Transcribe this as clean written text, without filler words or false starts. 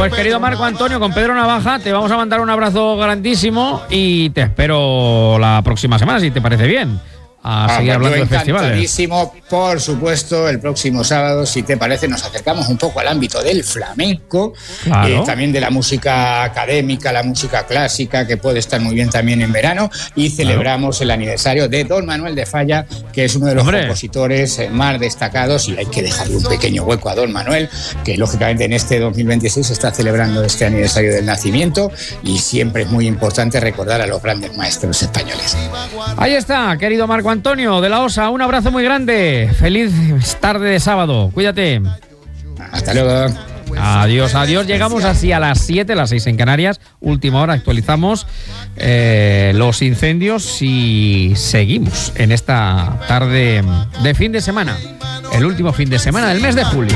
Pues querido Marco Antonio, con Pedro Navaja te vamos a mandar un abrazo grandísimo y te espero la próxima semana, si te parece bien, a seguir hablando de festivales. Encantadísimo, por supuesto, el próximo sábado, si te parece, nos acercamos un poco al ámbito del flamenco, claro. También de la música académica, la música clásica, que puede estar muy bien también en verano, y celebramos el aniversario de Don Manuel de Falla, que es uno de los compositores más destacados, y hay que dejarle un pequeño hueco a Don Manuel, que lógicamente en este 2026 se está celebrando este aniversario del nacimiento, y siempre es muy importante recordar a los grandes maestros españoles. Ahí está, querido Marco Antonio de la OSA, un abrazo muy grande. Feliz tarde de sábado. Cuídate. Hasta luego. Adiós, adiós. Llegamos así a las 7, las 6 en Canarias. Última hora, actualizamos los incendios y seguimos en esta tarde de fin de semana. El último fin de semana del mes de julio.